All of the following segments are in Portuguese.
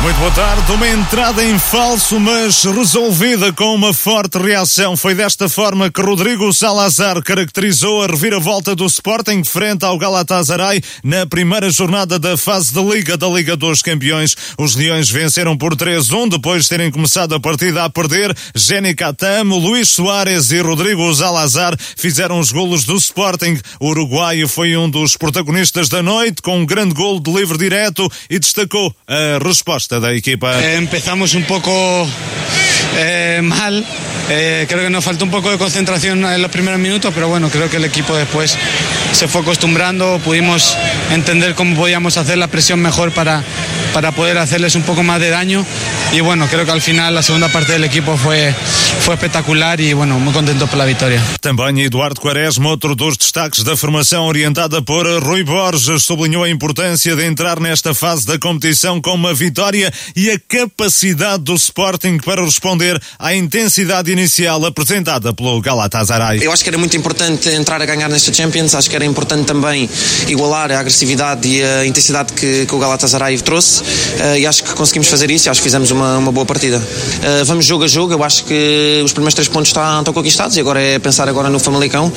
Muito boa tarde. Uma entrada em falso, mas resolvida com uma forte reação. Foi desta forma que Rodrigo Salazar caracterizou a reviravolta do Sporting frente ao Galatasaray na primeira jornada da fase de Liga da Liga dos Campeões. Os Leões venceram por 3-1 depois de terem começado a partida a perder. Jenny Catamo, Luís Soares e Rodrigo Salazar fizeram os golos do Sporting. O uruguaio foi um dos protagonistas da noite com um grande golo de livre direto e destacou a resposta da equipa. Empezamos un poco mal, creo que nos faltó un poco de concentración en los primeros minutos, pero bueno, creo que el equipo después se fue acostumbrando, pudimos entender cómo podíamos hacer la presión mejor para poder hacerles un poco más de daño y bueno, creo que al final la segunda parte del equipo fue espetacular e bueno, muito contente pela vitória. Também Eduardo Quaresma, outro dos destaques da formação orientada por Rui Borges, sublinhou a importância de entrar nesta fase da competição com uma vitória e a capacidade do Sporting para responder à intensidade inicial apresentada pelo Galatasaray. Eu acho que era muito importante entrar a ganhar nesta Champions, acho que era importante também igualar a agressividade e a intensidade que o Galatasaray trouxe e acho que conseguimos fazer isso e acho que fizemos uma boa partida. Vamos jogo a jogo, eu acho que os primeiros 3 pontos estão conquistados e agora é pensar agora no Famalicão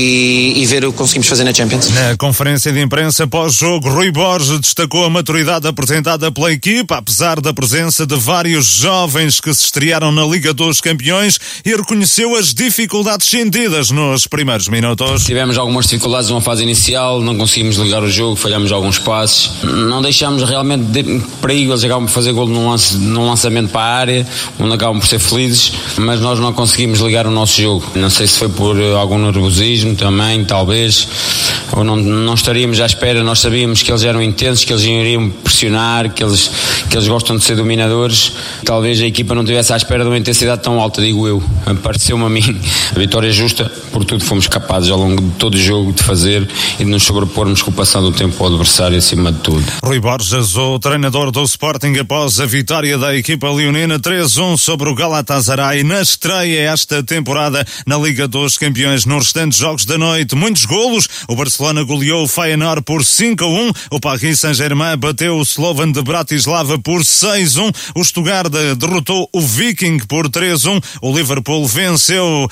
e ver o que conseguimos fazer na Champions. Na conferência de imprensa pós-jogo, Rui Borges destacou a maturidade apresentada pela equipa, apesar da presença de vários jovens que se estrearam na Liga dos Campeões e reconheceu as dificuldades sentidas nos primeiros minutos. Tivemos algumas dificuldades numa fase inicial, não conseguimos ligar o jogo, falhamos alguns passes, não deixámos realmente perigo, eles acabam por fazer golo num lançamento para a área, onde acabam por ser felizes, mas nós não conseguimos ligar o nosso jogo. Não sei se foi por algum nervosismo também, talvez, ou não estaríamos à espera. Nós sabíamos que eles eram intensos, que eles iriam pressionar, que eles gostam de ser dominadores. Talvez a equipa não estivesse à espera de uma intensidade tão alta, digo eu. Pareceu-me a mim a vitória justa, por tudo fomos capazes ao longo de todo o jogo de fazer e de nos sobrepormos com o passar do tempo ao adversário acima de tudo. Rui Borges, o treinador do Sporting, após a vitória da equipa leonina 3-1 sobre o Galatasaray na estreia esta temporada na Liga dos Campeões. Nos restantes jogos da noite, muitos golos. O Barcelona goleou o Feyenoord por 5-1. O Paris Saint-Germain bateu o Slovan de Bratislava por 6-1. O Stuttgart derrotou o Viking por 3-1. O Liverpool venceu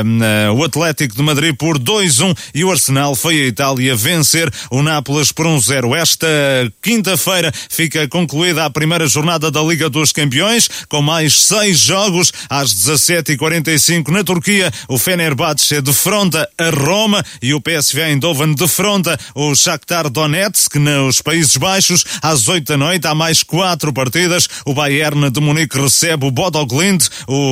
o Atlético de Madrid por 2-1 e o Arsenal foi a Itália vencer o Nápoles por 1-0. Esta quinta-feira fica concluída a primeira jornada da Liga dos Campeões com mais 6 jogos. Às 17h45 na Turquia, o Fenerbahçe defronta a Roma e o PSV Eindhoven defronta o Shakhtar Donetsk nos Países Baixos. Às 8 da noite há mais 4 partidas. O Bayern de Munique recebe o Bodo Glimt,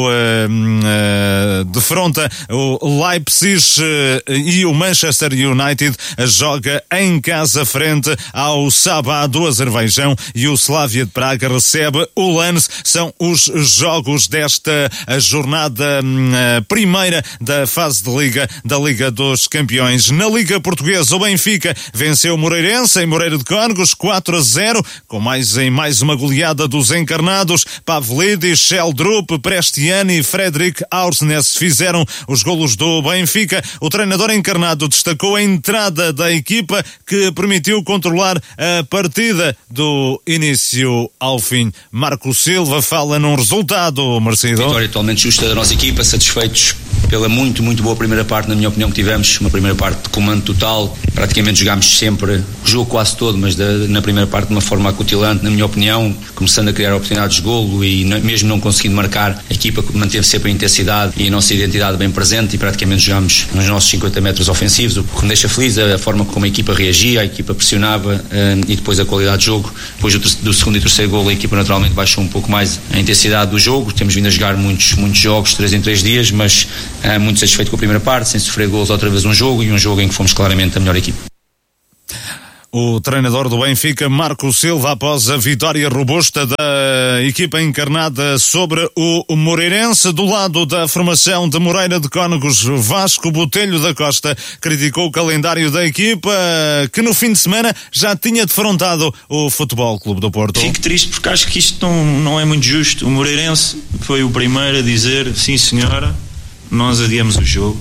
defronta o Leipzig e o Manchester United joga em casa frente ao Sabah do Azerbaijão e o Slavia de Praga recebe o Lens. São os jogos desta jornada primeira da fase de Liga da Liga dos Campeões. Na Liga Portuguesa, o Benfica venceu o Moreirense em Moreira de Cónegos 4-0, com mais uma goleada dos encarnados. Pavlidis, Sheldrup, Prestiani e Fredrik Aursnes fizeram os golos do Benfica. O treinador encarnado destacou a entrada da equipa que permitiu controlar a partida do início ao fim. Marco Silva fala num resultado merecido. Vitória totalmente justa da nossa equipa, satisfeitos pela muito boa primeira parte, na minha opinião, que tivemos. Uma primeira parte de comando total, praticamente jogámos sempre o jogo quase todo, mas na primeira parte de uma forma acutilante, na minha opinião, começando a criar oportunidades de golo e mesmo não conseguindo marcar, a equipa manteve sempre a intensidade e a nossa identidade bem presente e praticamente jogámos nos nossos 50 metros ofensivos, o que me deixa feliz, a forma como a equipa reagia, a equipa pressionava e depois a qualidade de jogo. Depois do segundo e terceiro golo, a equipa naturalmente baixou um pouco mais a intensidade do jogo. Temos vindo a jogar muitos jogos, 3 em 3 dias, mas muito satisfeito com a primeira parte, sem sofrer golos outra vez um jogo em que fomos claramente a melhor equipa. O treinador do Benfica, Marco Silva, após a vitória robusta da equipa encarnada sobre o Moreirense. Do lado da formação de Moreira de Cónegos, Vasco Botelho da Costa criticou o calendário da equipa, que no fim de semana já tinha defrontado o Futebol Clube do Porto. Fico triste porque acho que isto não é muito justo. O Moreirense foi o primeiro a dizer: sim senhora, nós adiamos o jogo.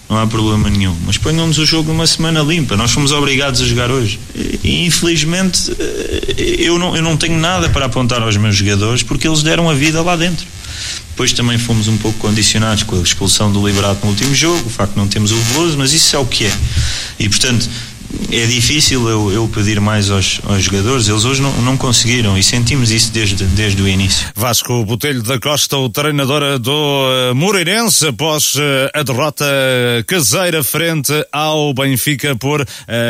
não há problema nenhum, mas ponham-nos o jogo numa semana limpa. Nós fomos obrigados a jogar hoje e infelizmente eu não tenho nada para apontar aos meus jogadores, porque eles deram a vida lá dentro. Depois também fomos um pouco condicionados com a expulsão do Liberato no último jogo, o facto de não termos o Veloso, mas isso é o que é. E portanto é difícil eu pedir mais aos jogadores. Eles hoje não conseguiram e sentimos isso desde o início. Vasco Botelho da Costa, o treinador do Moreirense, após a derrota caseira frente ao Benfica por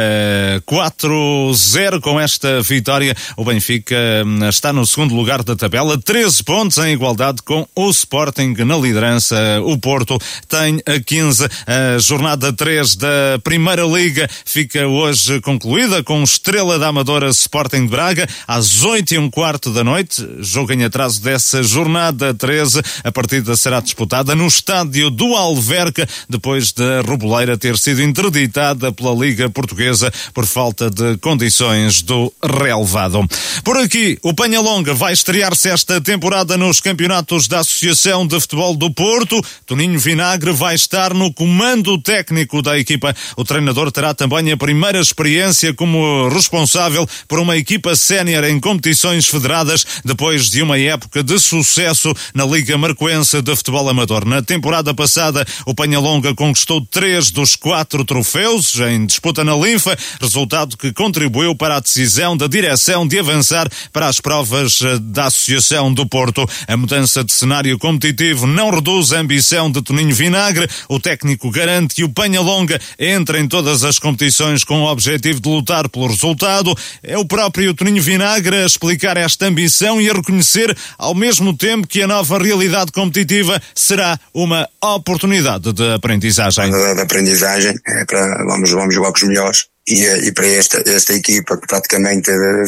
4-0. Com esta vitória, o Benfica está no segundo lugar da tabela, 13 pontos em igualdade com o Sporting na liderança. O Porto tem 15. A jornada 3 da Primeira Liga fica hoje concluída com Estrela da Amadora Sporting de Braga às 8h15 da noite, jogo em atraso dessa jornada 13. A partida será disputada no estádio do Alverca, depois da Reboleira ter sido interditada pela Liga Portuguesa por falta de condições do relevado. Por aqui, o Penhalonga vai estrear-se esta temporada nos campeonatos da Associação de Futebol do Porto. Toninho Vinagre vai estar no comando técnico da equipa. O treinador terá também a primeira experiência como responsável por uma equipa sénior em competições federadas, depois de uma época de sucesso na Liga Marcoense de Futebol Amador. Na temporada passada, o Penhalonga conquistou 3 dos 4 troféus em disputa na Linfa, resultado que contribuiu para a decisão da direção de avançar para as provas da Associação do Porto. A mudança de cenário competitivo não reduz a ambição de Toninho Vinagre. O técnico garante que o Penhalonga entra em todas as competições com o objetivo de lutar pelo resultado. É o próprio Toninho Vinagre a explicar esta ambição e a reconhecer ao mesmo tempo que a nova realidade competitiva será uma oportunidade de aprendizagem. De aprendizagem, vamos jogar com os melhores. E para esta equipa, que praticamente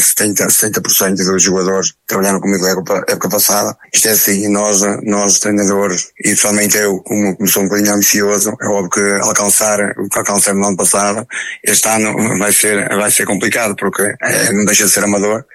70% dos jogadores trabalharam comigo na época passada, isto é assim, nós treinadores, e principalmente eu, como sou um bocadinho ambicioso, é óbvio que alcançar o que alcancei no ano passado, este ano vai ser complicado, porque não deixa de ser amador.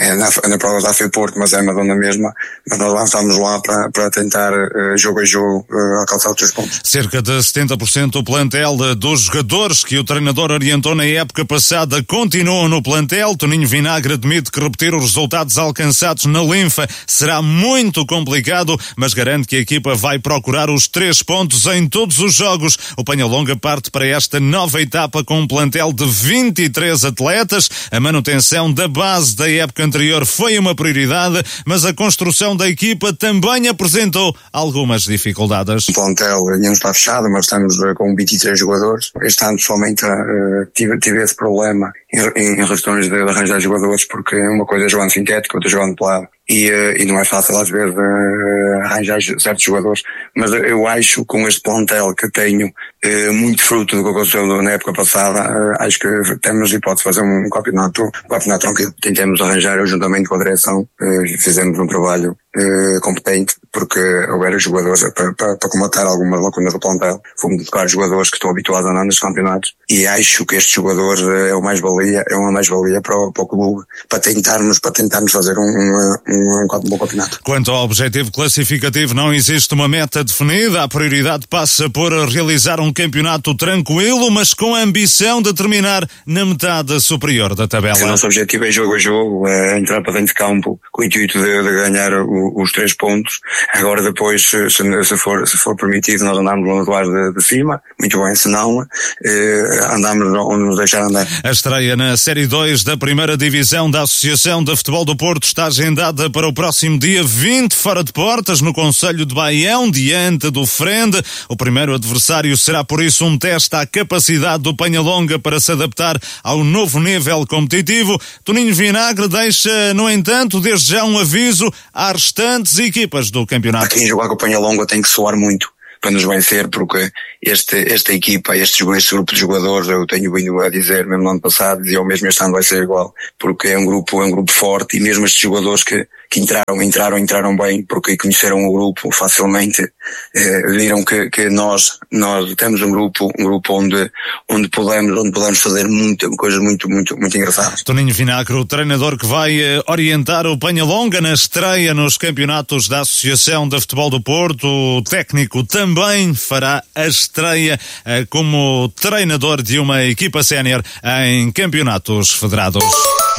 Na prova já foi Porto, mas é amador na mesma, mas nós estamos lá para tentar, jogo a jogo, alcançar os 3 pontos. Cerca de 70% do plantel dos jogadores que o treinador orientou na época passada continuam no plantel. Toninho Vinagre admite que repetir os resultados alcançados na Linfa será muito complicado, mas garante que a equipa vai procurar os 3 pontos em todos os jogos. O Penhalonga parte para esta nova etapa com um plantel de 23 atletas. A manutenção da base da época anterior foi uma prioridade, mas a construção da equipa também apresentou algumas dificuldades. O plantel ainda não está fechado, mas estamos com 23 jogadores. Este ano somente tive esse problema em questões de arranjar jogadores, porque uma coisa é jogando sintético, outra jogando pelado. E não é fácil às vezes arranjar certos jogadores, mas eu acho que com este plantel que tenho, muito fruto do que aconteceu na época passada, acho que temos hipótese de fazer um campeonato tranquilo. Tentamos arranjar, eu juntamente com a direção, fizemos um trabalho competente, porque houveram jogadores para comatar algumas lacunas do plantel. Fomos buscar jogadores que estão habituados a andar nos campeonatos, e acho que estes jogadores é uma mais-valia para o clube, para tentarmos fazer um bom campeonato. Quanto ao objetivo classificativo, não existe uma meta definida. A prioridade passa por realizar um campeonato tranquilo, mas com a ambição de terminar na metade superior da tabela. O nosso objetivo é jogo a jogo, é entrar para dentro de campo com o intuito de ganhar os 3 pontos. Agora depois, se for permitido, nós andamos nos lados de cima, muito bem, se não, andamos onde nos deixar andar. A estreia na Série 2 da Primeira Divisão da Associação de Futebol do Porto está agendada para o próximo dia 20, fora de portas, no concelho de Baião, diante do Frende. O primeiro adversário será, por isso, um teste à capacidade do Penhalonga para se adaptar ao novo nível competitivo. Toninho Vinagre deixa, no entanto, desde já um aviso às restantes equipas do campeonato. Quem jogar com o Penhalonga tem que soar muito para nos vencer, porque esta equipa, este grupo de jogadores, eu tenho vindo a dizer mesmo no ano passado, e ao mesmo este ano vai ser igual, porque é um grupo forte, e mesmo estes jogadores que que entraram bem, porque conheceram o grupo facilmente, viram que nós temos um grupo onde podemos fazer coisas muito engraçadas. Toninho Vinagre, o treinador que vai orientar o Penhalonga na estreia nos campeonatos da Associação de Futebol do Porto. O técnico também fará a estreia como treinador de uma equipa sénior em campeonatos federados.